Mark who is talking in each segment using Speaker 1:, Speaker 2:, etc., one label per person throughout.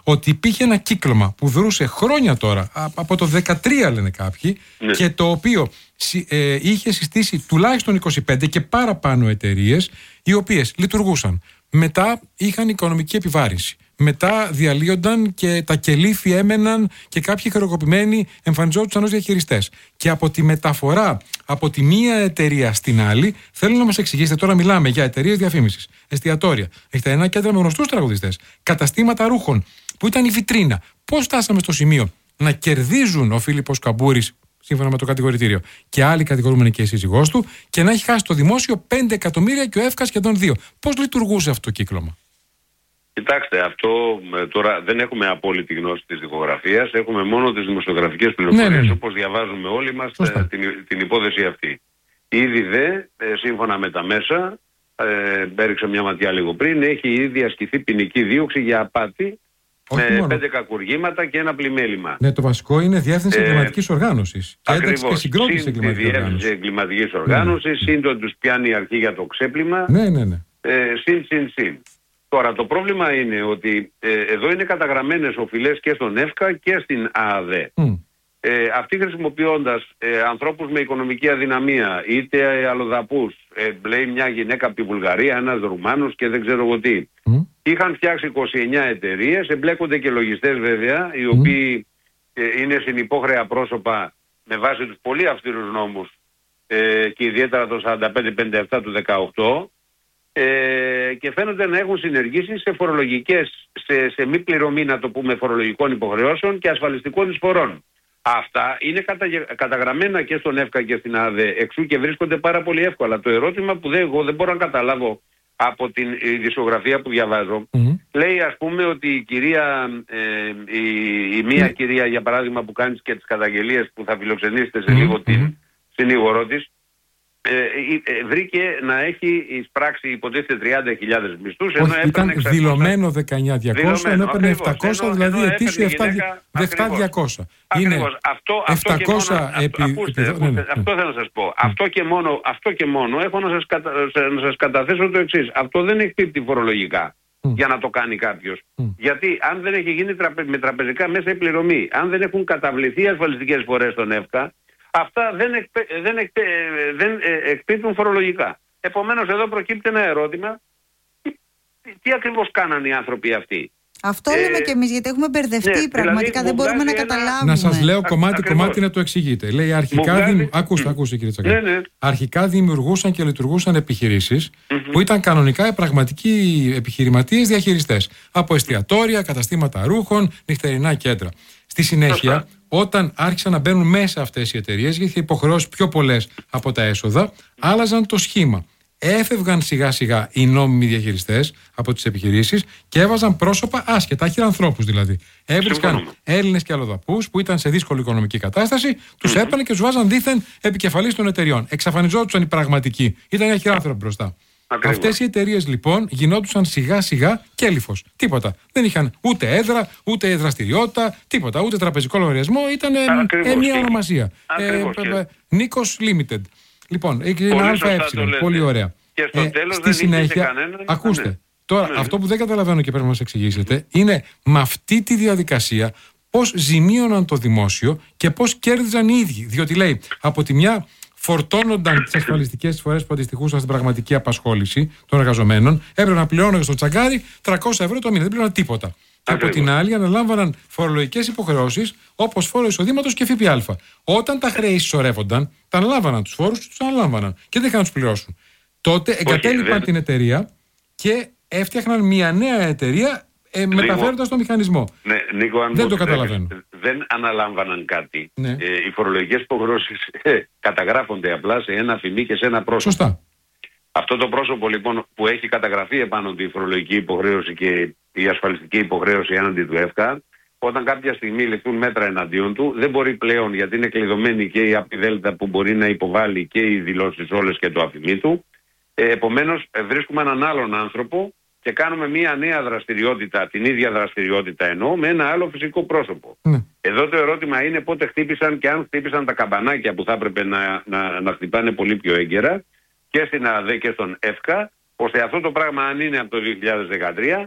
Speaker 1: ότι υπήρχε ένα κύκλωμα που δρούσε χρόνια τώρα, από το 2013 λένε κάποιοι, και το οποίο είχε συστήσει τουλάχιστον 25 και παραπάνω εταιρείες, οι οποίες λειτουργούσαν. Μετά είχαν οικονομική επιβάρυνση. Μετά διαλύονταν και τα κελύφη έμεναν και κάποιοι χρεοκοπημένοι εμφανιζόντουσαν ως διαχειριστές. Και από τη μεταφορά από τη μία εταιρεία στην άλλη, θέλω να μας εξηγήσετε, τώρα μιλάμε για εταιρείες διαφήμισης, εστιατόρια, νυχτερινά κέντρα με γνωστούς τραγουδιστές, καταστήματα ρούχων, που ήταν η βιτρίνα. Πώς φτάσαμε στο σημείο να κερδίζουν ο Φίλιππος Καμπούρης, σύμφωνα με το κατηγορητήριο, και άλλοι κατηγορούμενοι και η σύζυγός του, και να έχει χάσει το δημόσιο 5 εκατομμύρια και ο ΕΦΚΑ σχεδόν 2. Πώς λειτουργούσε αυτό το κύκλωμα?
Speaker 2: Κοιτάξτε, αυτό τώρα δεν έχουμε απόλυτη γνώση της δικογραφίας, έχουμε μόνο τις δημοσιογραφικές πληροφορίες, όπως διαβάζουμε όλοι μας την υπόθεση αυτή. Ήδη σύμφωνα με τα μέσα, έριξα μια ματιά λίγο πριν, έχει ήδη ασκηθεί ποινική δίωξη για απάτη, με 5 κακουργήματα και ένα πλημέλημα.
Speaker 1: Ναι, το βασικό είναι διεύθυνση εγκληματικής οργάνωσης.
Speaker 2: Ακριβώς.
Speaker 1: Και συγκρότηση
Speaker 2: εγκληματικής οργάνωσης, συν το τους πιάνει η αρχή για το ξέπλυμα.
Speaker 1: Ναι.
Speaker 2: Συν. Τώρα το πρόβλημα είναι ότι εδώ είναι καταγραμμένες οφειλές και στον ΕΦΚΑ και στην ΑΑΔΕ. Αυτοί χρησιμοποιώντας ανθρώπους με οικονομική αδυναμία, είτε αλλοδαπούς, λέει μια γυναίκα από τη Βουλγαρία, ένας Ρουμάνος και δεν ξέρω εγώ τι. Είχαν φτιάξει 29 εταιρείες, εμπλέκονται και λογιστές βέβαια, οι οποίοι είναι συνυπόχρεα πρόσωπα με βάση τους πολύ αυστηρούς νόμους και ιδιαίτερα το 45-57 του 18, και φαίνονται να έχουν συνεργήσει σε φορολογικές, σε μη πληρωμή, να το πούμε, φορολογικών υποχρεώσεων και ασφαλιστικών εισφορών. Αυτά είναι καταγραμμένα και στον ΕΦΚΑ και στην ΑΔΕ, εξού και βρίσκονται πάρα πολύ εύκολα. Το ερώτημα που εγώ δεν μπορώ να καταλάβω από την ειδησιογραφία που διαβάζω, λέει ας πούμε ότι η κυρία, η μία κυρία για παράδειγμα που κάνει και τις καταγγελίες, που θα φιλοξενήσετε σε λίγο την συνήγορό της, βρήκε να έχει εισπράξει υποτίθεται 30.000 μισθούς, ενώ
Speaker 1: ήταν δηλωμένο 19.200, ενώ έπαιρνε 700, δηλαδή ετήσιο 7.200.
Speaker 2: Ακριβώς. Αυτό θέλω να σας πω. Αυτό και μόνο έχω να σας καταθέσω το εξής. Αυτό δεν εκπίπτει φορολογικά για να το κάνει κάποιος. Γιατί αν δεν έχει γίνει με τραπεζικά μέσα η πληρωμή, αν δεν έχουν καταβληθεί ασφαλιστικές φορές στον ΕΦΚΑ, αυτά δεν εκπίπτουν φορολογικά. Επομένως εδώ προκύπτει ένα ερώτημα, τι ακριβώς κάνανε οι άνθρωποι αυτοί?
Speaker 3: Αυτό λέμε κι εμείς, γιατί έχουμε μπερδευτεί πραγματικά, δεν μπορούμε να καταλάβουμε.
Speaker 1: Να σας λέω κομμάτι να το εξηγείτε. Λέει αρχικά, ακούστε κύριε Τσακάρη. Αρχικά δημιουργούσαν και λειτουργούσαν επιχειρήσεις που ήταν κανονικά πραγματικοί επιχειρηματίες διαχειριστές. Από εστιατόρια, καταστήματα ρούχων, νυχτερινά κέντρα. Στη συνέχεια, όταν άρχισαν να μπαίνουν μέσα αυτές οι εταιρείες, γιατί είχε υποχρεώσει πιο πολλές από τα έσοδα, άλλαζαν το σχήμα. Έφευγαν σιγά σιγά οι νόμιμοι διαχειριστές από τις επιχειρήσεις και έβαζαν πρόσωπα άσχετα, ανθρώπους δηλαδή. Έβρισκαν Έλληνες και αλλοδαπούς που ήταν σε δύσκολη οικονομική κατάσταση, τους έπαιρναν και τους βάζαν δίθεν επικεφαλής των εταιριών. Εξαφανιζόντουσαν οι πραγματικοί. Ήταν οι αχυράνθρωποι μπροστά. Αυτές οι εταιρείες λοιπόν γινόντουσαν σιγά σιγά κέλυφος. Τίποτα. Δεν είχαν ούτε έδρα, ούτε δραστηριότητα, τίποτα. Ούτε τραπεζικό λογαριασμό. Ήταν μια ονομασία. Νίκος Limited. Λοιπόν, ένα ΑΕ. Πολύ ωραία.
Speaker 2: Και στο τέλος
Speaker 1: στη συνέχεια, ακούστε. Τώρα, αυτό που δεν καταλαβαίνω και πρέπει να μας εξηγήσετε είναι με αυτή τη διαδικασία πώς ζημίωναν το δημόσιο και πώς κέρδιζαν οι ίδιοι. Διότι λέει, από τη μια φορτώνονταν τις ασφαλιστικές εισφορές που αντιστοιχούσαν στην πραγματική απασχόληση των εργαζομένων, έπρεπε να πληρώνουν στο Τσαγκάρι 300 ευρώ το μήνα, δεν πληρώναν τίποτα. Και από την άλλη αναλάμβαναν φορολογικές υποχρεώσεις όπως φόρο εισοδήματος και ΦΠΑ. Όταν τα χρέη συσσωρεύονταν, τα αναλάμβαναν τους φόρους, τους αναλάμβαναν και δεν είχαν να τους πληρώσουν. Τότε εγκατέλειπαν την εταιρεία και έφτιαχναν μια νέα εταιρεία μεταφέροντας το μηχανισμό.
Speaker 2: Ναι, Νίκο, αν
Speaker 1: δεν το καταλαβαίνω.
Speaker 2: Δεν αναλάμβαναν κάτι.
Speaker 1: Ναι.
Speaker 2: Οι φορολογικές υποχρεώσεις καταγράφονται απλά σε ένα φημί και σε ένα πρόσωπο.
Speaker 1: Σωστά.
Speaker 2: Αυτό το πρόσωπο λοιπόν που έχει καταγραφεί επάνω τη φορολογική υποχρέωση και η ασφαλιστική υποχρέωση έναντι του ΕΦΚΑ, όταν κάποια στιγμή ληφθούν μέτρα εναντίον του, δεν μπορεί πλέον, γιατί είναι κλειδωμένη και η ΑΠΔ που μπορεί να υποβάλει και οι δηλώσεις όλες και το αφημί του. Επομένως βρίσκουμε έναν άλλον άνθρωπο και κάνουμε μια νέα δραστηριότητα, την ίδια δραστηριότητα εννοώ, με ένα άλλο φυσικό πρόσωπο. Εδώ το ερώτημα είναι πότε χτύπησαν και αν χτύπησαν τα καμπανάκια που θα έπρεπε να χτυπάνε πολύ πιο έγκαιρα και στην ΑΔΕ και στον ΕΦΚΑ, ώστε αυτό το πράγμα, αν είναι από το 2013,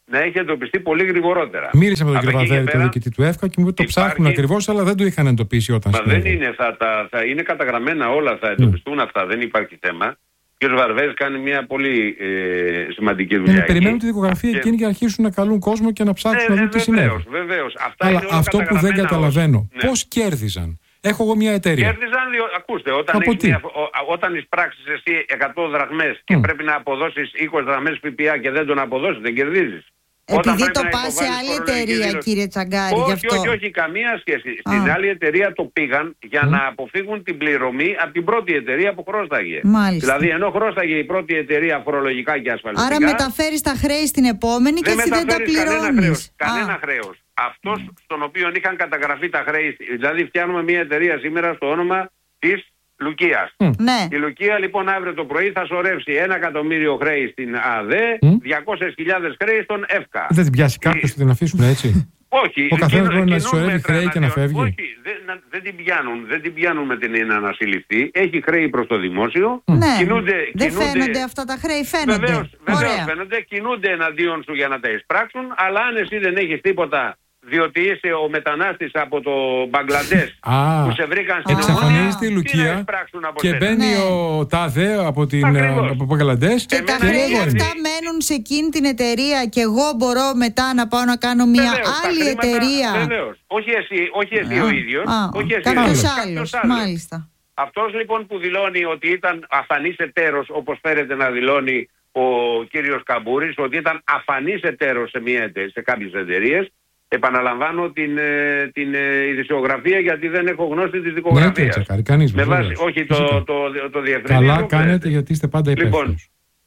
Speaker 2: να έχει εντοπιστεί πολύ γρηγορότερα.
Speaker 1: Μίλησα με τον κύριο Βαρδέρη, τον διοικητή του ΕΦΚΑ, και μου είπε το ψάχνουν ακριβώς, αλλά δεν το είχαν εντοπίσει όταν
Speaker 2: δεν είναι, θα είναι καταγραμμένα όλα, θα εντοπιστούν αυτά, δεν υπάρχει θέμα. Ο κ. Βαρδέρης κάνει μια πολύ σημαντική δουλειά.
Speaker 1: Περιμένουν τη δικογραφία εκείνη και αρχίσουν να καλούν κόσμο και να ψάξουν να δουν τι συνέβη.
Speaker 2: Βεβαίως.
Speaker 1: Αλλά αυτό που δεν καταλαβαίνω, πώς κέρδιζαν. Έχω εγώ μια εταιρεία.
Speaker 2: Κέρδιζαν, ακούστε, όταν εισπράξεις εσύ 100 δραχμές και πρέπει να αποδώσεις 20 δραχμές ΦΠΑ και δεν τον αποδώσεις, δεν κερδίζεις.
Speaker 3: Επειδή το πας σε άλλη εταιρεία, κύριε Τσαγκάρη, γι' αυτό.
Speaker 2: Όχι, καμία σχέση. Στην άλλη εταιρεία το πήγαν για να αποφύγουν την πληρωμή από την πρώτη εταιρεία που χρώσταγε.
Speaker 3: Μάλιστα.
Speaker 2: Δηλαδή, ενώ χρώσταγε η πρώτη εταιρεία φορολογικά και ασφαλιστικά.
Speaker 3: Άρα μεταφέρεις τα χρέη στην επόμενη και εσύ δεν τα πληρώνεις.
Speaker 2: Κανένα χρέος. Αυτός στον οποίο είχαν καταγραφεί τα χρέη, δηλαδή φτιάχνουμε μια εταιρεία σήμερα στο όνομα της Λουκίας.
Speaker 3: Ναι.
Speaker 2: Η Λουκία λοιπόν αύριο το πρωί θα σωρεύσει 1 εκατομμύριο χρέη στην ΑΔΕ, 200.000 χρέη στον ΕΦΚΑ.
Speaker 1: Δεν την πιάσει κάποιος που την αφήσουν έτσι?
Speaker 2: Όχι.
Speaker 1: Ο καθένας μπορεί να σωρεύει χρέη και να φεύγει?
Speaker 2: Όχι, δεν την πιάνουν με την έννοια να συλληφθεί. Έχει χρέη προς το δημόσιο.
Speaker 3: Ναι. Δεν φαίνονται αυτά τα χρέη, φαίνονται.
Speaker 2: Βεβαίως φαίνονται, κινούνται εναντίον σου για να τα εισπράξουν, αλλά αν εσύ δεν έχεις τίποτα, διότι είσαι ο μετανάστης από το Μπαγκλαντές που σε βρήκαν στην
Speaker 1: εξαφανίζεται η Λουκία και μπαίνει ο ΤΑΔΕ από το Μπαγκλαντές
Speaker 3: και τα χρέη αυτά μένουν σε εκείνη την εταιρεία και εγώ μπορώ μετά να πάω να κάνω μια άλλη εταιρεία.
Speaker 2: Βεβαίως. Όχι εσύ ο ίδιος,
Speaker 3: κάποιος άλλος. Μάλιστα.
Speaker 2: Αυτός λοιπόν που δηλώνει ότι ήταν αφανής εταίρος, όπως φέρεται να δηλώνει ο κύριος Καμπούρης, ότι ήταν αφανής εταίρος σε κάποιες εταιρείες. Επαναλαμβάνω την ειδησιογραφία, γιατί δεν έχω γνώση της δικογραφίας.
Speaker 1: Ναι, κανείς
Speaker 2: με βάση, όχι το διευκρινίζω.
Speaker 1: Καλά κάνετε, γιατί είστε πάντα υπεύθυνος.
Speaker 2: Λοιπόν,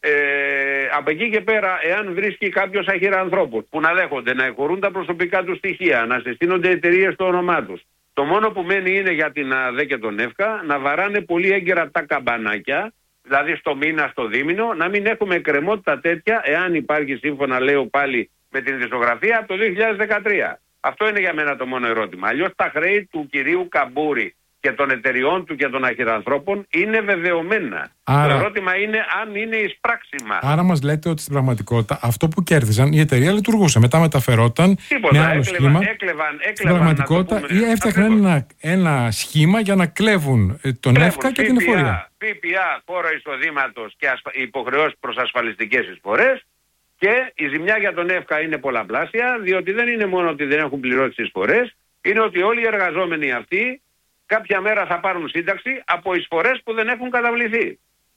Speaker 2: από εκεί και πέρα, εάν βρίσκει κάποιος αχυρανθρώπους που να δέχονται, να εκχωρούν τα προσωπικά τους στοιχεία, να συστήνονται εταιρείες στο όνομά τους, το μόνο που μένει είναι για την ΑΔΕ και τον ΕΦΚΑ να βαράνε πολύ έγκαιρα τα καμπανάκια, δηλαδή στο μήνα, στο δίμηνο, να μην έχουμε εκκρεμότητα τέτοια, εάν υπάρχει, σύμφωνα λέω πάλι με την ειδησιογραφία, από το 2013. Αυτό είναι για μένα το μόνο ερώτημα. Αλλιώς τα χρέη του κυρίου Καμπούρη και των εταιριών του και των αχυρανθρώπων είναι βεβαιωμένα. Το ερώτημα είναι αν είναι εισπράξιμα.
Speaker 1: Άρα μας λέτε ότι στην πραγματικότητα αυτό που κέρδιζαν η εταιρεία λειτουργούσε. Μετά μεταφερόταν με άλλο σχήμα. Στην πραγματικότητα ή έφτιαχναν ένα σχήμα για να κλέβουν τον ΕΦΚΑ και την εφορία.
Speaker 2: ΦΠΑ, φόρο εισοδήματος και υποχρεώσεις προς ασφαλιστικές εισφορές. Και η ζημιά για τον ΕΦΚΑ είναι πολλαπλάσια, διότι δεν είναι μόνο ότι δεν έχουν πληρώσει τις εισφορές, είναι ότι όλοι οι εργαζόμενοι αυτοί κάποια μέρα θα πάρουν σύνταξη από εισφορές που δεν έχουν καταβληθεί.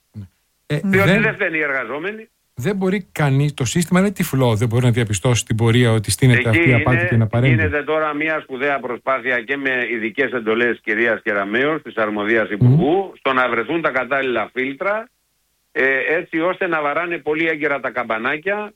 Speaker 2: Διότι δεν φταίνουν οι εργαζόμενοι.
Speaker 1: Δεν μπορεί κανείς, το σύστημα είναι τυφλό, δεν μπορεί να διαπιστώσει την πορεία ότι στείνεται αυτή η απάτη και να παρέμβει.
Speaker 2: Γίνεται τώρα μια σπουδαία προσπάθεια και με ειδικές εντολές κυρίας Κεραμέως, της αρμοδίας Υπουργού, στο να βρεθούν τα κατάλληλα φίλτρα, έτσι ώστε να βαράνε πολύ έγκαιρα τα καμπανάκια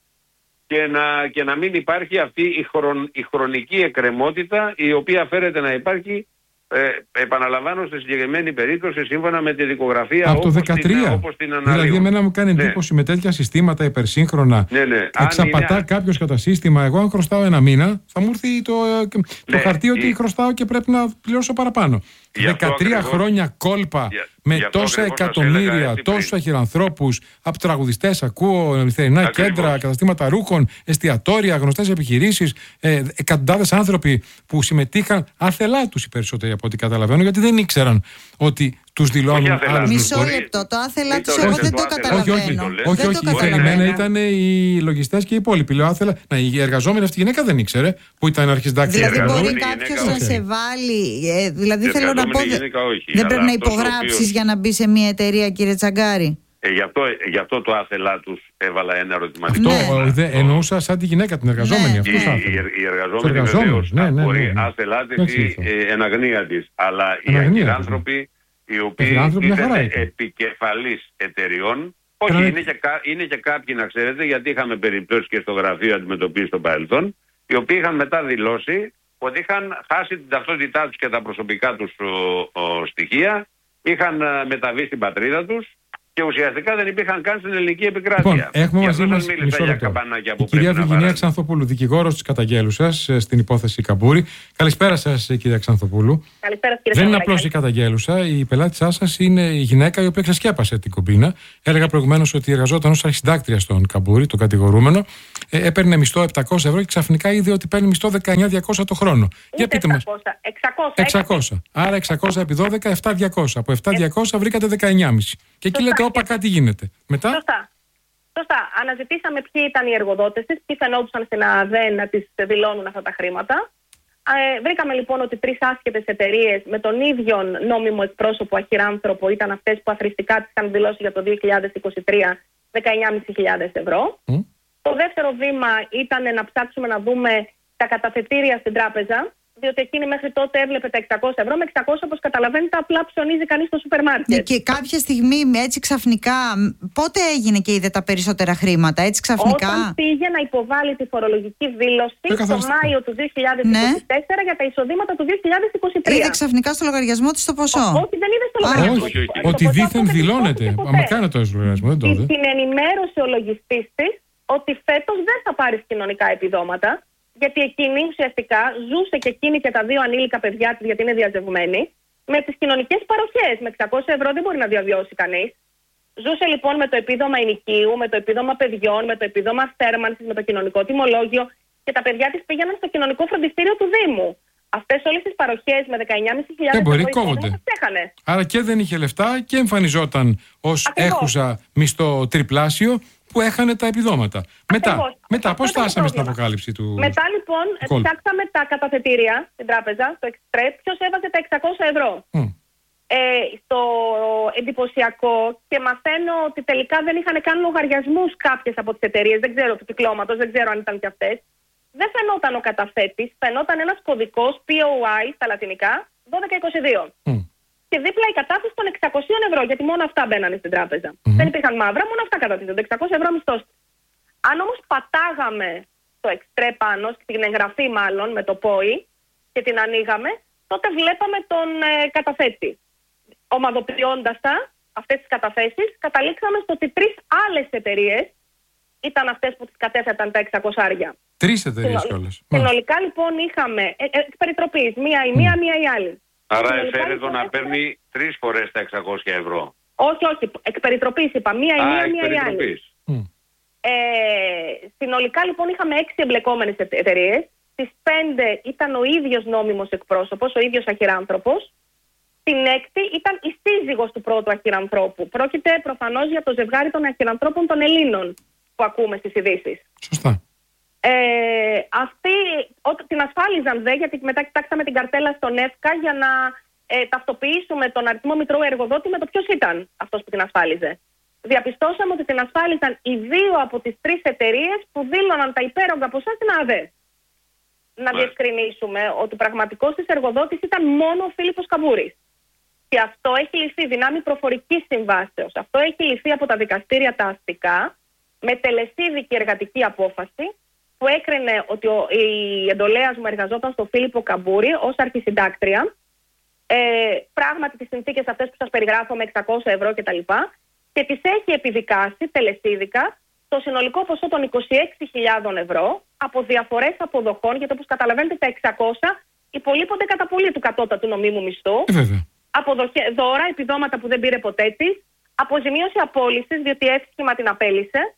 Speaker 2: και να μην υπάρχει αυτή η χρονική εκκρεμότητα, η οποία φέρεται να υπάρχει, επαναλαμβάνω, στη συγκεκριμένη περίπτωση σύμφωνα με τη δικογραφία
Speaker 1: από το 2013.
Speaker 2: Όπως την αναλύουν.
Speaker 1: Δηλαδή εμένα μου κάνει εντύπωση με τέτοια συστήματα υπερσύγχρονα. Εξαπατά κάποιος κατά σύστημα. Εγώ αν χρωστάω ένα μήνα θα μου έρθει το χαρτί ότι χρωστάω και πρέπει να πληρώσω παραπάνω. 13 χρόνια κόλπα με τόσα εκατομμύρια, τόσους αχυρανθρώπους, από τραγουδιστές ακούω, νυχτερινά κέντρα, καταστήματα ρούχων, εστιατόρια, γνωστές επιχειρήσεις, εκατοντάδες άνθρωποι που συμμετείχαν άθελά τους οι περισσότεροι από ό,τι καταλαβαίνω, γιατί δεν ήξεραν ότι τους δηλώνουν άλλους.
Speaker 3: Μισό λεπτό, το άθελά τους εγώ δεν το καταλαβαίνω.
Speaker 1: Όχι, περιμένα ήταν οι λογιστές και οι υπόλοιποι. Λέω άθελα, η εργαζόμενη αυτή γυναίκα δεν ήξερε που ήταν αρχισντάξη.
Speaker 3: Δηλαδή μπορεί κάποιος να σε βάλει, δηλαδή θέλω να πω, δεν πρέπει να υπογράψεις για να μπει σε μια εταιρεία, κύριε Τσαγκάρη?
Speaker 2: Γι' αυτό το άθελά τους έβαλα ένα ερωτηματικό.
Speaker 1: Αυτό εννοούσα σαν τη γυναίκα την εργαζόμενη.
Speaker 2: Η εργαζόμενη βεβαίως μπορεί άθελά της ή εν αγνία της. Αλλά οι αχυράνθρωποι οι οποίοι είναι επικεφαλής εταιριών, όχι, είναι και κάποιοι, να ξέρετε, γιατί είχαμε περιπτώσεις και στο γραφείο αντιμετωπίσει στο παρελθόν, οι οποίοι είχαν μετά δηλώσει ότι είχαν χάσει την ταυτότητά τους και τα προσωπικά τους στοιχεία, είχαν μεταβεί στην πατρίδα τους Και ουσιαστικά δεν υπήρχαν καν στην ελληνική επικράτεια.
Speaker 1: Λοιπόν, έχουμε μαζί μας η κυρία Βιγινία Ξανθοπούλου, δικηγόρος της καταγγέλουσας στην υπόθεση Καμπούρη. Καλησπέρα σας, κυρία Ξανθοπούλου.
Speaker 4: Καλησπέρα, κύριε.
Speaker 1: Δεν είναι απλώς η καταγγέλουσα. Η πελάτησά σας είναι η γυναίκα η οποία ξεσκέπασε την κομπίνα. Έλεγα προηγουμένως ότι εργαζόταν ως αρχισυντάκτρια στον Καμπούρη, τον κατηγορούμενο. Έπαιρνε μισθό 700 € και ξαφνικά είδε ότι παίρνει μισθό 19.200 το χρόνο. Για πείτε μας. 600. Άρα 600 επί 12, 7.200. Από 7.200 βρήκατε 19,5. Και εκεί λέτε, όπα, κάτι γίνεται. Μετά.
Speaker 4: Σωστά. Αναζητήσαμε ποιοι ήταν οι εργοδότες της, ποιοι φαινόντουσαν στην ΑΔΕ να τις δηλώνουν αυτά τα χρήματα. Βρήκαμε λοιπόν ότι 3 άσχετες εταιρείες με τον ίδιο νόμιμο εκπρόσωπο αχυράνθρωπο ήταν αυτές που αθροιστικά τις είχαν δηλώσει για το 2023 19.500 ευρώ. Το δεύτερο βήμα ήταν να ψάξουμε να δούμε τα καταθετήρια στην τράπεζα, διότι εκείνη μέχρι τότε έβλεπε τα 600 ευρώ. Με 600, όπως καταλαβαίνετε, απλά ψωνίζει κανείς στο σούπερ μάρκετ.
Speaker 3: Και κάποια στιγμή, έτσι ξαφνικά, πότε έγινε και είδε τα περισσότερα χρήματα, έτσι ξαφνικά?
Speaker 4: Όταν πήγε να υποβάλει τη φορολογική δήλωση το Μάιο του 2024 για τα εισοδήματα του 2023.
Speaker 3: Είδε ξαφνικά στο λογαριασμό της το ποσό.
Speaker 4: Όχι, δεν είδε στο λογαριασμό.
Speaker 1: Όχι. Ότι δήθεν δηλώνεται. Μα κάνει το λογαριασμό, δεν το είδε.
Speaker 4: Την ενημέρωσε ο λογιστής της ότι φέτος δεν θα πάρει κοινωνικά επιδόματα. Γιατί εκείνη ουσιαστικά ζούσε και εκείνη και τα 2 ανήλικα παιδιά της, γιατί είναι διαζευμένη, με τις κοινωνικές παροχές. Με 600 ευρώ δεν μπορεί να διαβιώσει κανείς. Ζούσε λοιπόν με το επίδομα ενοικίου, με το επίδομα παιδιών, με το επίδομα θέρμανσης, με το κοινωνικό τιμολόγιο και τα παιδιά της πήγαιναν στο κοινωνικό φροντιστήριο του Δήμου. Αυτές όλες τις παροχές με 19.500 ευρώ τις έχανε.
Speaker 1: Άρα και δεν είχε λεφτά και εμφανιζόταν ως έχουσα μισθό τριπλάσιο που έχανε τα επιδόματα. Μετά πώς φτάσαμε στην αποκάλυψη του.
Speaker 4: Μετά λοιπόν ψάξαμε τα καταθετήρια στην τράπεζα, στο Express, ποιος έβαζε τα 600 ευρώ. Στο εντυπωσιακό, και μαθαίνω ότι τελικά δεν είχαν καν λογαριασμούς κάποιες από τις εταιρείες, δεν ξέρω του κυκλώματος, δεν ξέρω αν ήταν και αυτές. Δεν φαινόταν ο καταθέτης, φαινόταν ένας κωδικός POI στα λατινικά 1222. Και δίπλα η κατάθεση των 600 ευρώ, γιατί μόνο αυτά μπαίνανε στην τράπεζα. Δεν υπήρχαν μαύρα, μόνο αυτά καταθέτονται. 600 ευρώ μισθός. Αν όμως πατάγαμε το εξτρέ πάνω, την εγγραφή μάλλον με το POI και την ανοίγαμε, τότε βλέπαμε τον καταθέτη. Ομαδοποιώντας αυτές τις καταθέσεις, καταλήξαμε στο ότι 3 άλλες εταιρείες ήταν αυτές που τις κατέθεταν τα 600.
Speaker 1: 3 εταιρείες κιόλας.
Speaker 4: Συνολικά λοιπόν είχαμε εκ περιτροπής, μία η μία, μία η άλλη.
Speaker 2: Άρα εφαίρετο να παίρνει 3 φορές τα 600 ευρώ.
Speaker 4: Όχι, εκ περιτροπής είπα. Μία η μία, μία η άλλη. Συνολικά λοιπόν είχαμε 6 εμπλεκόμενες εταιρείες. Στις 5 ήταν ο ίδιος νόμιμος εκπρόσωπος, ο ίδιος αχυράνθρωπος. Στην 6η ήταν η σύζυγος του πρώτου αχυρανθρώπου. Πρόκειται προφανώς για το ζευγάρι των αχυρανθρώπων των Ελλήνων που ακούμε στις ειδήσεις.
Speaker 1: Σωστά.
Speaker 4: Αυτοί την ασφάλιζαν γιατί μετά κοιτάξαμε την καρτέλα στον ΕΦΚΑ για να ταυτοποιήσουμε τον αριθμό μητρώου εργοδότη με το ποιος ήταν αυτός που την ασφάλιζε. Διαπιστώσαμε ότι την ασφάλιζαν οι 2 από τις 3 εταιρείες που δήλωναν τα υπέρογκα ποσά στην ΑΔΕ. Να διευκρινίσουμε ότι πραγματικός της εργοδότης ήταν μόνο ο Φίλιππος Καμπούρης. Και αυτό έχει λυθεί δυνάμει προφορικής συμβάσεως. Αυτό έχει λυθεί από τα δικαστήρια τα αστικά με τελεσίδικη εργατική απόφαση που έκρινε ότι η εντολέας μου εργαζόταν στο Φίλιππο Καμπούρη ως αρχισυντάκτρια. Πράγματι τις συνθήκες αυτές που σας περιγράφω με 600 ευρώ κτλ. Και τις έχει επιδικάσει τελεσίδικα το συνολικό ποσό των 26.000 ευρώ από διαφορές αποδοχών, γιατί όπως καταλαβαίνετε τα 600 υπολείπονται κατά πολύ του κατώτατου νομίμου μισθού. Δώρα, επιδόματα που δεν πήρε ποτέ της, αποζημίωση απόλυσης, διότι εύσχημα την απέλυσε.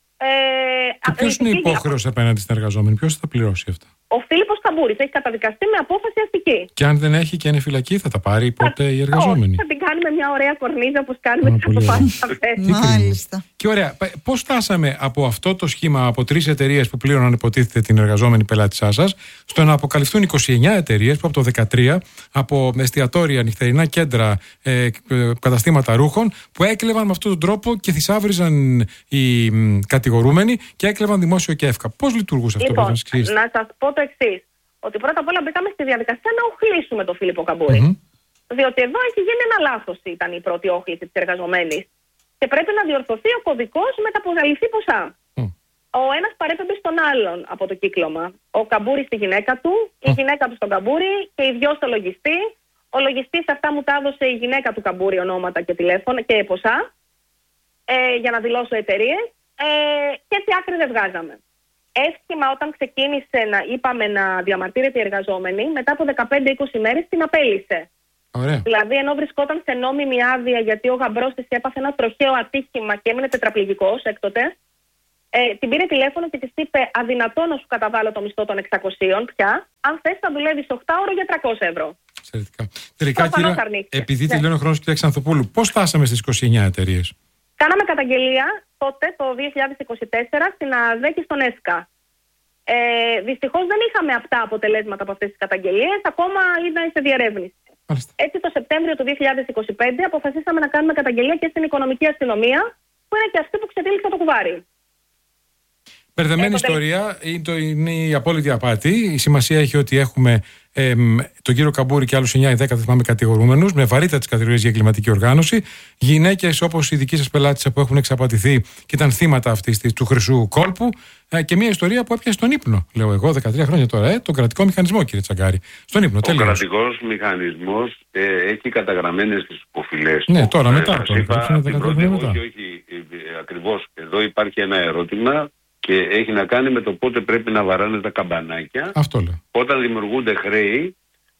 Speaker 1: Και ποιος είναι υπόχρεος απέναντι στην εργαζόμενη, ποιος θα πληρώσει αυτά?
Speaker 4: Ο Φίλιππος Καμπούρης έχει καταδικαστεί με απόφαση αστική.
Speaker 1: Και αν δεν έχει και είναι φυλακή, θα τα πάρει πότε οι εργαζόμενοι?
Speaker 4: Θα την κάνουμε μια ωραία κορνίζα όπως κάνουμε τις αποφάσεις αυτές.
Speaker 3: Μάλιστα.
Speaker 1: Και ωραία. Πώς φτάσαμε από αυτό το σχήμα από 3 εταιρείες που πλήρωναν υποτίθεται την εργαζόμενη πελάτησά σας, στο να αποκαλυφθούν 29 εταιρείες που από το 2013 από εστιατόρια, νυχτερινά κέντρα, καταστήματα ρούχων που έκλεβαν με αυτόν τον τρόπο και θησάβριζαν οι κατηγορούμενοι και έκλεβαν δημόσιο και εύκα. Πώς λειτουργούσε αυτό?
Speaker 4: Λοιπόν, να σας πω το εξής. Ότι πρώτα απ' όλα μπήκαμε στη διαδικασία να οχλήσουμε τον Φίλιππο Καμπούρη. Διότι εδώ έχει γίνει ένα λάθος, ήταν η πρώτη όχληση της εργαζομένης. Και πρέπει να διορθωθεί ο κωδικός με τα αποκαλυφθεί ποσά. Ο ένας παρέπεμπε στον άλλον από το κύκλωμα. Ο Καμπούρης στη γυναίκα του, η γυναίκα του στον Καμπούρη και οι δυο στο λογιστή. Ο λογιστής αυτά μου τα έδωσε η γυναίκα του Καμπούρη ονόματα και τηλέφωνα και ποσά. για να δηλώσω εταιρείες και έτσι άκρη δεν βγάζαμε. Εύσχημα όταν ξεκίνησε είπαμε να διαμαρτύρεται η εργαζόμενη, μετά από 15-20 μέρες την απέλυσε.
Speaker 1: Ωραία.
Speaker 4: Δηλαδή, ενώ βρισκόταν σε νόμιμη άδεια γιατί ο γαμπρός της έπαθε ένα τροχαίο ατύχημα και έμεινε τετραπληγικός έκτοτε, την πήρε τηλέφωνο και της είπε: αδυνατό να σου καταβάλω το μισθό των 600 πια. Αν θες, θα δουλεύεις 8 ώρες για 300 ευρώ.
Speaker 1: Εξαιρετικά. Τελικά, κύριε, επειδή τελειώνει ο χρόνος, κυρία Ξανθοπούλου, πώς φτάσαμε στις 29 εταιρείες?
Speaker 4: Κάναμε καταγγελία τότε, το 2024, στην ΑΔΕ και στον ΕΣΚΑ. Δυστυχώς δεν είχαμε αυτά αποτελέσματα από αυτές τις καταγγελίες, ακόμα ήταν σε διερεύνηση. Μάλιστα. Έτσι, το Σεπτέμβριο του 2025 αποφασίσαμε να κάνουμε καταγγελία και στην Οικονομική Αστυνομία, που είναι και αυτή που ξετύλιξε το κουβάρι.
Speaker 1: Μπερδεμένη ιστορία, είναι η απόλυτη απάτη. Η σημασία έχει ότι έχουμε τον κύριο Καμπούρη και άλλους 9 ή 10, δεν θυμάμαι, κατηγορούμενους, με βαρύτατες κατηγορίες για εγκληματική οργάνωση. Γυναίκες όπως η δική σας πελάτησα που έχουν εξαπατηθεί και ήταν θύματα του χρυσού κόλπου. Και μια ιστορία που έπιασε στον ύπνο, λέω εγώ, 13 χρόνια τώρα, τον κρατικό μηχανισμό, κύριε Τσαγκάρη. Στον ύπνο,
Speaker 2: τελείως. Ο κρατικός μηχανισμός έχει καταγραμμένες τις οφειλές.
Speaker 1: Ναι, τώρα μετά.
Speaker 2: Όχι, ακριβώς. Εδώ υπάρχει ένα ερώτημα. Και έχει να κάνει με το πότε πρέπει να βαράνε τα καμπανάκια.
Speaker 1: Αυτό λέω.
Speaker 2: Όταν δημιουργούνται χρέη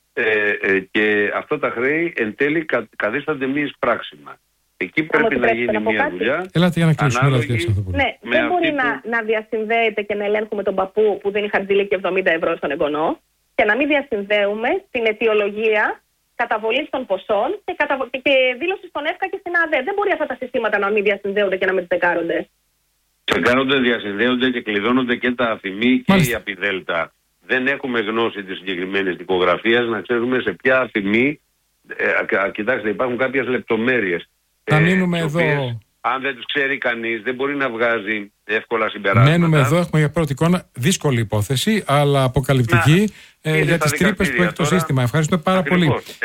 Speaker 2: και αυτά τα χρέη εν τέλει καθίστανται μη εισπράξιμα. Εκεί πρέπει να γίνει μια δουλειά.
Speaker 1: Ελάτε για να κλείσουμε.
Speaker 4: Ναι, δεν μπορεί να διασυνδέεται και να ελέγχουμε τον παππού που δίνει χαρτζήλι και 70 ευρώ στον εγγονό και να μην διασυνδέουμε την αιτιολογία καταβολής των ποσών και δήλωση στον ΕΦΚΑ και στην ΑΔΕ. Δεν μπορεί αυτά τα συστήματα να μην διασυνδέονται και να μην τσεκάρονται.
Speaker 2: Τσεκάρονται, διασυνδέονται και κλειδώνονται και τα αφημί και η απειδέλτα. Δεν έχουμε γνώση της συγκεκριμένης δικογραφίας, να ξέρουμε σε ποια αφημί. Κοιτάξτε, υπάρχουν κάποιες λεπτομέρειες.
Speaker 1: Θα μείνουμε εδώ.
Speaker 2: Αν δεν τις ξέρει κανείς, δεν μπορεί να βγάζει εύκολα συμπεράσματα.
Speaker 1: Μένουμε εδώ, έχουμε για πρώτη εικόνα δύσκολη υπόθεση, αλλά αποκαλυπτική για τις τρύπες που έχει το σύστημα. Ευχαριστούμε πάρα πολύ.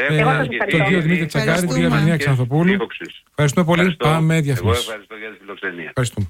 Speaker 1: Τον κύριο Δημήτρη Τσαγκάρη, την κυρία Μανία Ξανθοπούλου. Ευχαριστούμε πολύ. Πάμε διαφήμιση.
Speaker 2: Εγώ ευχαριστώ για τη φιλοξενία.
Speaker 1: Ευχαριστούμε.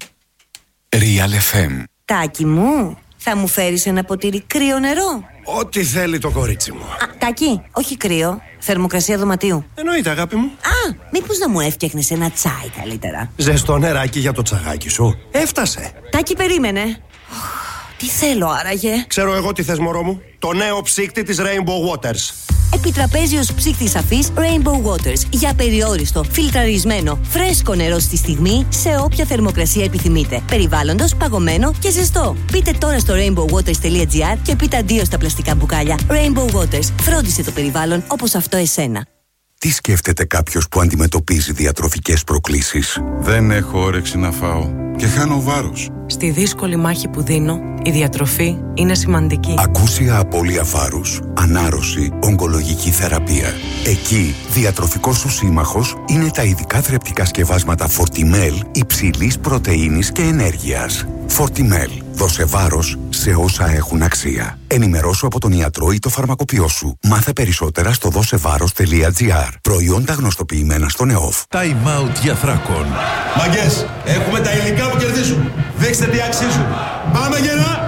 Speaker 5: Real FM.
Speaker 6: Τάκη μου, θα μου φέρεις ένα ποτήρι κρύο νερό?
Speaker 7: Ό,τι θέλει το κορίτσι μου.
Speaker 6: Τάκη, όχι κρύο, θερμοκρασία δωματίου.
Speaker 7: Εννοείται, αγάπη μου.
Speaker 6: Μήπως να μου έφτιαχνες ένα τσάι καλύτερα?
Speaker 7: Ζεστό νεράκι για το τσαγάκι σου. Έφτασε.
Speaker 6: Τάκη, περίμενε. Τι θέλω άραγε?
Speaker 7: Ξέρω εγώ τι θες, μωρό μου. Το νέο ψύκτη της Rainbow Waters.
Speaker 6: Επιτραπέζιος ψύκτης σαφής Rainbow Waters. Για περιόριστο, φιλτραρισμένο, φρέσκο νερό στη στιγμή, σε όποια θερμοκρασία επιθυμείτε. Περιβάλλοντος, παγωμένο και ζεστό. Πείτε τώρα στο rainbowwaters.gr και πείτε αντίο στα πλαστικά μπουκάλια. Rainbow Waters. Φρόντισε το περιβάλλον όπως αυτό εσένα.
Speaker 5: Τι σκέφτεται κάποιος που αντιμετωπίζει διατροφικές προκλήσεις?
Speaker 8: Δεν έχω όρεξη να φάω και χάνω βάρος.
Speaker 9: Στη δύσκολη μάχη που δίνω, η διατροφή είναι σημαντική.
Speaker 5: Ακούσια απώλεια βάρους, ανάρρωση, ογκολογική θεραπεία. Εκεί, διατροφικός σου σύμμαχος είναι τα ειδικά θρεπτικά σκευάσματα Fortimel υψηλής πρωτεΐνης και ενέργειας. Fortimel. Δώσε βάρος σε όσα έχουν αξία. Ενημερώσου από τον ιατρό ή το φαρμακοποιό σου. Μάθε περισσότερα στο δώσεβάρος.gr. Προϊόντα γνωστοποιημένα στον ΕΟΦ.
Speaker 10: Time out για Θράκον.
Speaker 11: Μαγκές, έχουμε τα υλικά που κερδίζουν. Δείξτε τι αξίζουν. Πάμε γερά!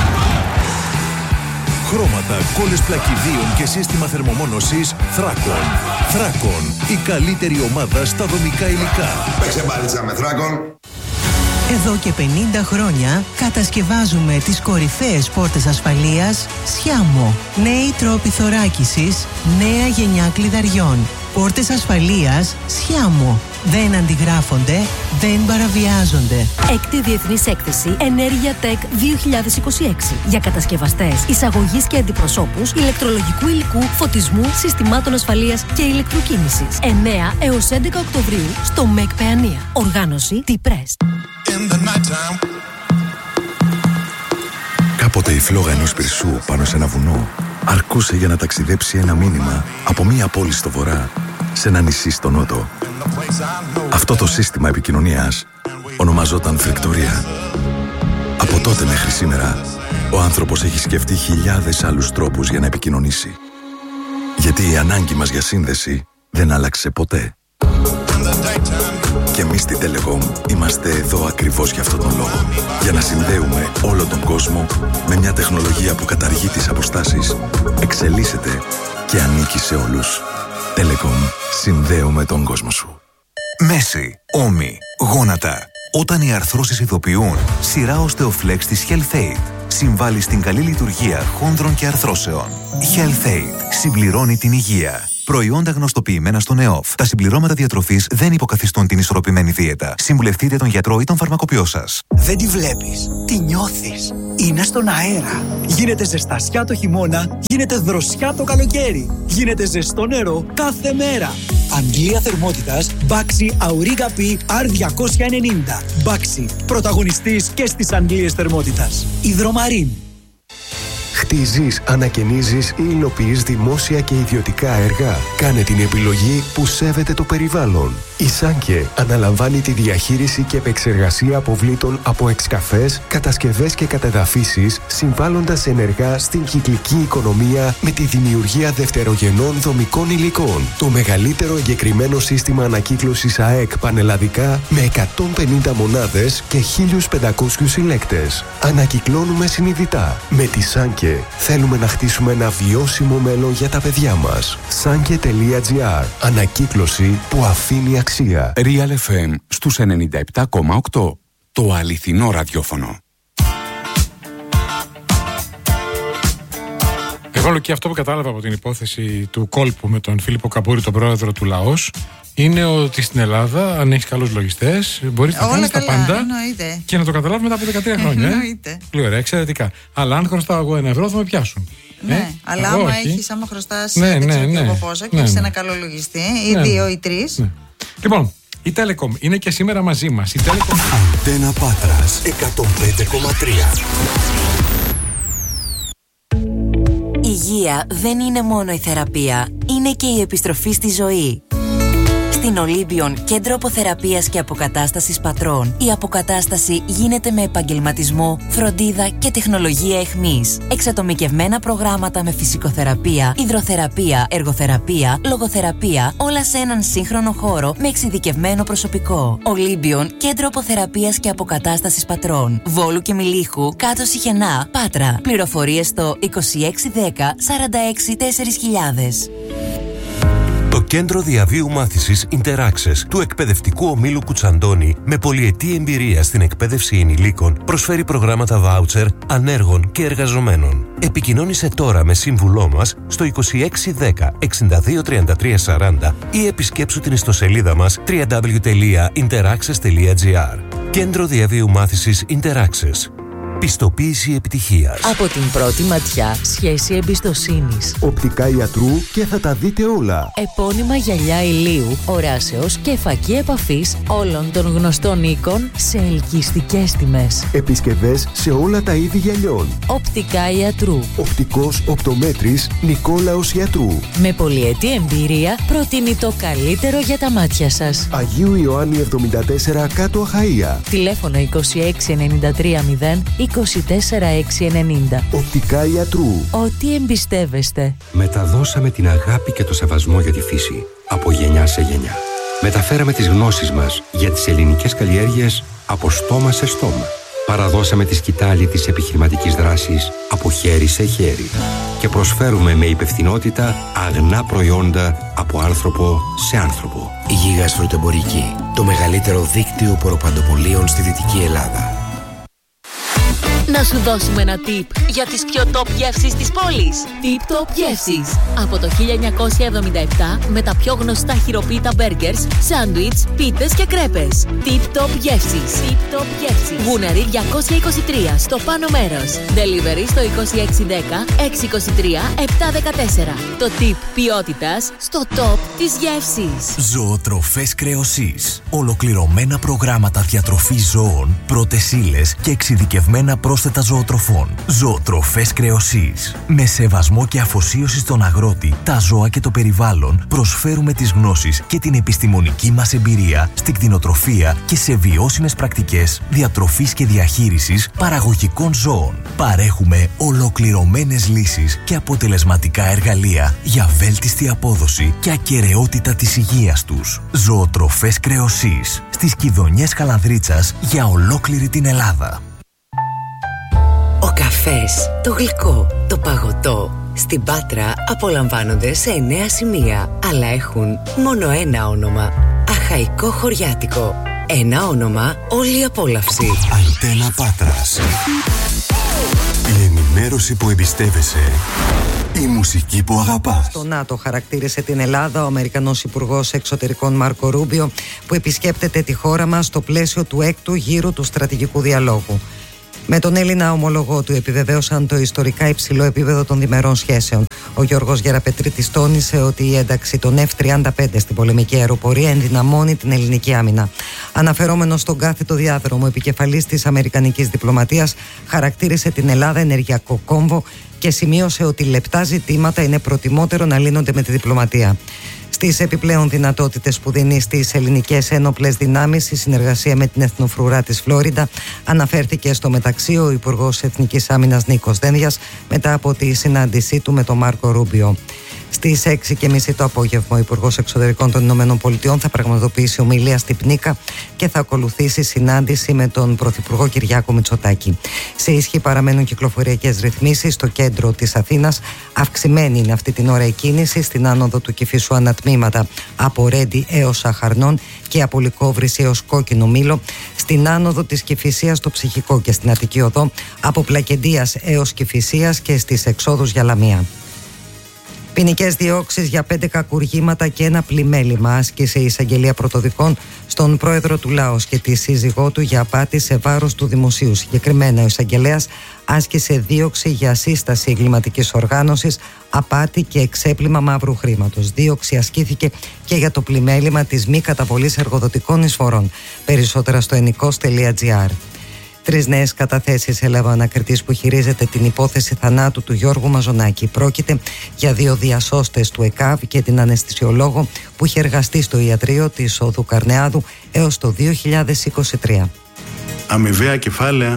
Speaker 10: Χρώματα, κόλλες πλακιδίων και σύστημα θερμομόνωσης Θράκον. Θράκον, η καλύτερη ομάδα στα δομικά υλικά.
Speaker 11: Παίξε μπάλιτσα με Θράκον.
Speaker 12: Εδώ και 50 χρόνια κατασκευάζουμε τις κορυφαίες πόρτες ασφαλείας Σιάμο. Νέοι τρόποι θωράκισης, νέα γενιά κλειδαριών. Πόρτες ασφαλείας Σιάμο. Δεν αντιγράφονται, δεν παραβιάζονται.
Speaker 13: Έκτη Διεθνής Έκθεση Ενέργεια Tech 2026. Για κατασκευαστές, εισαγωγής και αντιπροσώπους ηλεκτρολογικού υλικού, φωτισμού, συστημάτων ασφαλείας και ηλεκτροκίνησης. 9 έως 11 Οκτωβρίου στο ΜΕΚ Παιανία. Οργάνωση T-Press.
Speaker 5: Κάποτε η φλόγα ενός πυρσού πάνω σε ένα βουνό αρκούσε για να ταξιδέψει ένα μήνυμα από μία πόλη στο βορρά σε ένα νησί στο νότο. Αυτό το σύστημα επικοινωνίας ονομαζόταν φρεκτορία. Από τότε μέχρι σήμερα, ο άνθρωπος έχει σκεφτεί χιλιάδες άλλους τρόπους για να επικοινωνήσει. Γιατί η ανάγκη μας για σύνδεση δεν άλλαξε ποτέ. Και εμείς στη Telecom είμαστε εδώ ακριβώς για αυτόν τον λόγο. Για να συνδέουμε όλο τον κόσμο με μια τεχνολογία που καταργεί τις αποστάσεις, εξελίσσεται και ανήκει σε όλους. Telecom, συνδέουμε τον κόσμο σου. μέση, ώμοι, γόνατα. Όταν οι αρθρώσεις ειδοποιούν, σειρά Osteoflex της HealthAid συμβάλλει στην καλή λειτουργία χόνδρων και αρθρώσεων. HealthAid συμπληρώνει την υγεία. Προϊόντα γνωστοποιημένα στον ΕΟΦ. Τα συμπληρώματα διατροφής δεν υποκαθιστούν την ισορροπημένη δίαιτα. Συμβουλευτείτε τον γιατρό ή τον φαρμακοποιό σας.
Speaker 14: Δεν τη βλέπεις, τη νιώθεις. Είναι στον αέρα. Γίνεται ζεστασιά το χειμώνα, γίνεται δροσιά το καλοκαίρι. Γίνεται ζεστό νερό κάθε μέρα. Αντλία θερμότητας Baxi Auriga P R290. Baxi, πρωταγωνιστής και στις αντλίες θερμότητας. Υδρομαρίν.
Speaker 15: Χτίζεις, ανακαινίζεις ή υλοποιείς δημόσια και ιδιωτικά έργα. Κάνε την επιλογή που σέβεται το περιβάλλον. Η Σάνκε αναλαμβάνει τη διαχείριση και επεξεργασία αποβλήτων από εξκαφές, κατασκευές και κατεδαφίσεις, συμβάλλοντας ενεργά στην κυκλική οικονομία με τη δημιουργία δευτερογενών δομικών υλικών. Το μεγαλύτερο εγκεκριμένο σύστημα ανακύκλωσης ΑΕΚ πανελλαδικά με 150 μονάδες και 1.500 συλλέκτες. Ανακυκλώνουμε συνειδητά. Με τη Σάνκε θέλουμε να χτίσουμε ένα βιώσιμο μέλλον για τα παιδιά μας. Sanke.gr. Ανακύκλωση που αφήνει αξία.
Speaker 16: Real FM στους 97,8. Το αληθινό ραδιόφωνο.
Speaker 1: Εγώ και αυτό που κατάλαβα από την υπόθεση του κόλπου με τον Φίλιππο Καμπούρη, τον πρόεδρο του ΛΑΟΣ, είναι ότι στην Ελλάδα, αν έχεις καλούς λογιστές, μπορείς να κάνεις τα πάντα και να το καταλάβουμε μετά από 13 χρόνια. Πολύ ωραία, εξαιρετικά. Αλλά αν χρωστάω εγώ €1 θα με πιάσουν.
Speaker 3: Ναι, αλλά άμα χρωστάς δεν ξέρω και εγώ πόσα και έχεις ένα καλό λογιστή, ή 2 ή 3.
Speaker 1: Λοιπόν, η Telecom είναι και σήμερα μαζί μας. Η Telecom...
Speaker 10: Αντένα Πάτρας 105,3.
Speaker 6: Υγεία δεν είναι μόνο η θεραπεία, είναι και η επιστροφή στη ζωή. Στην Ολύμπιον, κέντρο αποθεραπείας και αποκατάστασης πατρών, η αποκατάσταση γίνεται με επαγγελματισμό, φροντίδα και τεχνολογία εχμής. Εξατομικευμένα προγράμματα με φυσικοθεραπεία, υδροθεραπεία, εργοθεραπεία, λογοθεραπεία, όλα σε έναν σύγχρονο χώρο με εξειδικευμένο προσωπικό. Ολύμπιον, κέντρο αποθεραπείας και αποκατάστασης πατρών. Βόλου και Μιλίχου, κάτω Σιχενά, Πάτρα. Πληροφορίες στο 2610 46 4000.
Speaker 10: Το Κέντρο Διαβίου Μάθησης Interaccess του Εκπαιδευτικού Ομίλου Κουτσαντώνη, με πολυετή εμπειρία στην εκπαίδευση ενηλίκων, προσφέρει προγράμματα βάουτσερ ανέργων και εργαζομένων. Επικοινώνησε τώρα με σύμβουλό μας στο 2610 62 33 40 ή επισκέψου την ιστοσελίδα μας www.interaccess.gr. Κέντρο Διαβίου Μάθησης Interaccess. Πιστοποίηση επιτυχίας.
Speaker 12: Από την πρώτη ματιά, σχέση εμπιστοσύνης.
Speaker 15: Οπτικά ιατρού και θα τα δείτε όλα.
Speaker 12: Επώνυμα γυαλιά ηλίου, οράσεως και φακή επαφής όλων των γνωστών οίκων σε ελκυστικές τιμές.
Speaker 15: Επισκευές σε όλα τα είδη γυαλιών.
Speaker 12: Οπτικά ιατρού.
Speaker 15: Οπτικός οπτομέτρης Νικόλαος Ιατρού.
Speaker 12: Με πολυετή εμπειρία προτείνει το καλύτερο για τα μάτια σας.
Speaker 15: Αγίου Ιωάννη 74 κάτω Αχαΐα.
Speaker 12: Τηλέφωνο 26930 24690.
Speaker 15: Οπτικά ιατρού.
Speaker 12: Ό,τι εμπιστεύεστε.
Speaker 17: Μεταδώσαμε την αγάπη και το σεβασμό για τη φύση από γενιά σε γενιά. Μεταφέραμε τις γνώσεις μας για τις ελληνικές καλλιέργειες από στόμα σε στόμα. Παραδώσαμε τη σκητάλη της επιχειρηματικής δράσης από χέρι σε χέρι. Και προσφέρουμε με υπευθυνότητα αγνά προϊόντα από άνθρωπο σε άνθρωπο.
Speaker 18: Γίγας Φρουτεμπορική. Το μεγαλύτερο δίκτυο ποροπαντοπολίων στη Δυτική Ελλάδα.
Speaker 13: Να σου δώσουμε ένα tip για τις πιο top γεύσεις της πόλης. Tip Top Γεύσεις. Από το 1977 με τα πιο γνωστά χειροποίητα μπέργκερς, σάντουιτς, πίτες και κρέπες. Tip Top Γεύσεις. Tip Top Γεύσεις. Γούναρη 223 στο πάνω μέρος. Delivery στο 2610 623 714. Το tip ποιότητας στο top της γεύσης.
Speaker 10: Ζωοτροφές Κρεοσής. Ολοκληρωμένα προγράμματα διατροφής ζώων, πρώτες ύλες και εξειδικευμένα πρόσθετα ζωοτροφών. Ζωοτροφές Κρεοσής. Με σεβασμό και αφοσίωση στον αγρότη, τα ζώα και το περιβάλλον, προσφέρουμε τις γνώσεις και την επιστημονική μας εμπειρία στην κτηνοτροφία και σε βιώσιμες πρακτικές διατροφής και διαχείρισης παραγωγικών ζώων. Παρέχουμε ολοκληρωμένες λύσεις και αποτελεσματικά εργαλεία για βέλτιστη απόδοση και ακεραιότητα της υγείας τους. Ζωοτροφές Κρεοσής. Στις Κιδωνιές Χαλανδρίτσας για ολόκληρη την Ελλάδα.
Speaker 6: Ο καφές, το γλυκό, το παγωτό στην Πάτρα απολαμβάνονται σε 9 σημεία, αλλά έχουν μόνο ένα όνομα.
Speaker 9: Αρχαϊκό χωριάτικο. Ένα όνομα, όλη η απόλαυση.
Speaker 10: Αντένα Πάτρας. Η ενημέρωση που εμπιστεύεσαι. Η μουσική που αγαπάς.
Speaker 19: Το ΝΑΤΟ χαρακτήρισε την Ελλάδα ο Αμερικανός Υπουργός Εξωτερικών Μάρκο Ρούμπιο, που επισκέπτεται τη χώρα μας στο πλαίσιο του 6ου γύρου του στρατηγικού διαλόγου. Με τον Έλληνα ομολογό του επιβεβαίωσαν το ιστορικά υψηλό επίπεδο των διμερών σχέσεων. Ο Γιώργος Γεραπετρίτης τόνισε ότι η ένταξη των F-35 στην πολεμική αεροπορία ενδυναμώνει την ελληνική άμυνα. Αναφερόμενος στον κάθετο διάδρομο, επικεφαλής της αμερικανικής διπλωματίας χαρακτήρισε την Ελλάδα ενεργειακό κόμβο και σημείωσε ότι λεπτά ζητήματα είναι προτιμότερο να λύνονται με τη διπλωματία. Στις επιπλέον δυνατότητες που δίνει στις ελληνικές ένοπλες δυνάμεις η συνεργασία με την Εθνοφρουρά της Φλόριντα, αναφέρθηκε στο μεταξύ ο Υπουργός Εθνικής Άμυνας Νίκος Δένδιας μετά από τη συνάντησή του με τον Μάρκο Ρούμπιο. Στις 6:30 το απόγευμα, ο Υπουργός Εξωτερικών των Ηνωμένων Πολιτειών θα πραγματοποιήσει ομιλία στην Πνίκα και θα ακολουθήσει συνάντηση με τον Πρωθυπουργό Κυριάκο Μητσοτάκη. Σε ισχύ παραμένουν κυκλοφοριακές ρυθμίσεις στο κέντρο της Αθήνας. Αυξημένη είναι αυτή την ώρα η κίνηση στην άνοδο του Κηφισού ανατμήματα από Ρέντι έως Σαχαρνών και από Λυκόβρηση έως Κόκκινο Μήλο. Στην άνοδο της Κηφισίας στο Ψυχικό και στην Αττική Οδό από Πλακεντίας έως Κηφισίας και στις εξόδους για Λαμία. Ποινικές διώξεις για 5 κακουργήματα και ένα πλημέλημα άσκησε η εισαγγελία πρωτοδικών στον πρόεδρο του Λάος και τη σύζυγό του για απάτη σε βάρος του δημοσίου. Συγκεκριμένα, ο εισαγγελέας άσκησε δίωξη για σύσταση εγκληματικής οργάνωσης, απάτη και εξέπλυμα μαύρου χρήματος. Δίωξη ασκήθηκε και για το πλημέλημα της μη καταβολής εργοδοτικών εισφορών. Περισσότερα στο ενικός.gr. 3 νέες καταθέσεις έλαβε ο ανακριτής που χειρίζεται την υπόθεση θανάτου του Γιώργου Μαζονάκη. Πρόκειται για 2 διασώστες του ΕΚΑΒ και την αναισθησιολόγο που είχε εργαστεί στο ιατρείο της Οδού Καρνεάδου έως το 2023.
Speaker 20: Αμοιβαία κεφάλαια,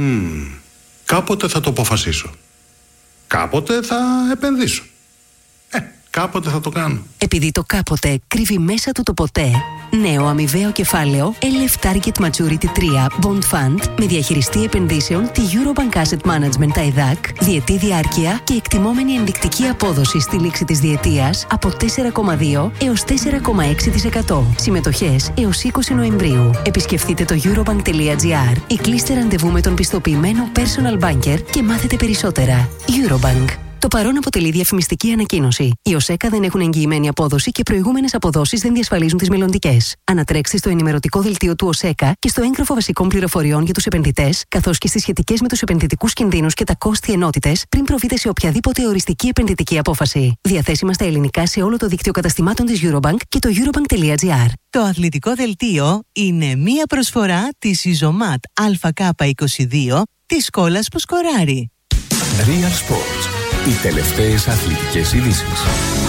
Speaker 20: κάποτε θα το αποφασίσω. Κάποτε θα επενδύσω. Κάποτε θα το κάνω.
Speaker 6: Επειδή το κάποτε κρύβει μέσα του το ποτέ, νέο αμοιβαίο κεφάλαιο LF Target Maturity 3 Bond Fund με διαχειριστή επενδύσεων τη Eurobank Asset Management ΤΑΙΔΑΚ, διετή διάρκεια και εκτιμόμενη ενδεικτική απόδοση στη λήξη της διετίας από 4,2 έως 4,6%. Συμμετοχές έως 20 Νοεμβρίου. Επισκεφτείτε το eurobank.gr ή κλείστε ραντεβού με τον πιστοποιημένο personal banker και μάθετε περισσότερα. Eurobank. Το παρόν αποτελεί διαφημιστική ανακοίνωση. Οι ΟΣΕΚΑ δεν έχουν εγγυημένη απόδοση και προηγούμενες αποδόσεις δεν διασφαλίζουν τις μελλοντικές. Ανατρέξτε στο ενημερωτικό δελτίο του ΟΣΕΚΑ και στο έγγραφο βασικών πληροφοριών για τους επενδυτές, καθώς και στις σχετικές με τους επενδυτικούς κινδύνους και τα κόστη ενότητες, πριν προβείτε σε οποιαδήποτε οριστική επενδυτική απόφαση. Διαθέσιμα στα ελληνικά σε όλο το δίκτυο καταστημάτων της Eurobank και το eurobank.gr.
Speaker 21: Το αθλητικό δελτίο είναι μία προσφορά της Ιζωμάτ ΑΚ22 της Σκόλας που σκοράρει.
Speaker 5: Real Sports. Οι τελευταίες αθλητικές ειδήσεις.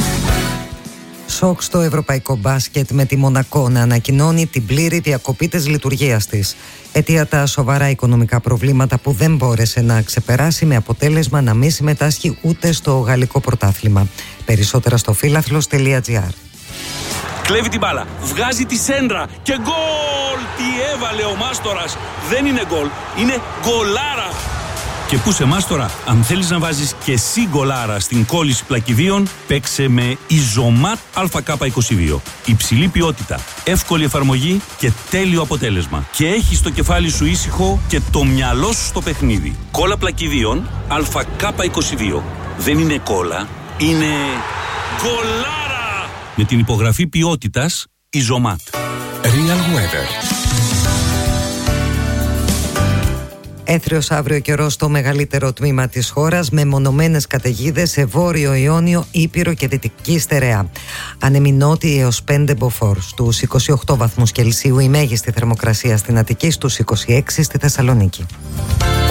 Speaker 19: Σοκ στο ευρωπαϊκό μπάσκετ με τη Μονακό να ανακοινώνει την πλήρη διακοπή της λειτουργίας της. Αιτία τα σοβαρά οικονομικά προβλήματα που δεν μπόρεσε να ξεπεράσει, με αποτέλεσμα να μην συμμετάσχει ούτε στο γαλλικό πρωτάθλημα. Περισσότερα στο φίλαθλος.gr.
Speaker 22: Κλέβει την μπάλα, βγάζει τη σέντρα και γκολ! Τι έβαλε ο Μάστορας! Δεν είναι γκολ, είναι γκολάρα! Και πού σε Μάστορα, αν θέλεις να βάζεις και εσύ γκολάρα στην κόλληση πλακιδίων, παίξε με Ιζωμάτ ΑΚ22. Υψηλή ποιότητα, εύκολη εφαρμογή και τέλειο αποτέλεσμα. Και έχεις το κεφάλι σου ήσυχο και το μυαλό σου στο παιχνίδι. Κόλλα πλακιδίων ΑΚ22. Δεν είναι κόλλα, είναι γκολάρα! Με την υπογραφή ποιότητας Ιζωμάτ.
Speaker 5: Real Weather.
Speaker 19: Έθριος αύριο καιρό στο μεγαλύτερο τμήμα της χώρας, με μονομένες καταιγίδες σε βόρειο Ιόνιο, Ήπειρο και Δυτική Στερεά. Ανεμινότη έως 5 μποφόρ. Στους 28 βαθμούς Κελσίου η μέγιστη θερμοκρασία στην Αττική, στους 26 στη Θεσσαλονίκη.